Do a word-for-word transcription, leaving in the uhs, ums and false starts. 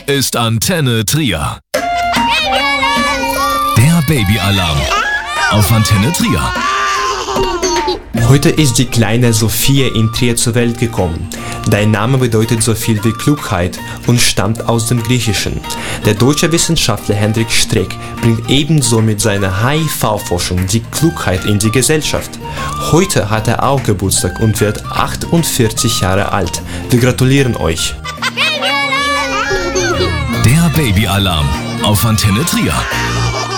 ist Antenne Trier. Der Babyalarm auf Antenne Trier. Heute ist die kleine Sophia in Trier zur Welt gekommen. Dein Name bedeutet so viel wie Klugheit und stammt aus dem Griechischen. Der deutsche Wissenschaftler Hendrik Streeck bringt ebenso mit seiner H I V-Forschung die Klugheit in die Gesellschaft. Heute hat er auch Geburtstag und wird achtundvierzig Jahre alt. Wir gratulieren euch. Der Babyalarm auf Antenne Trier.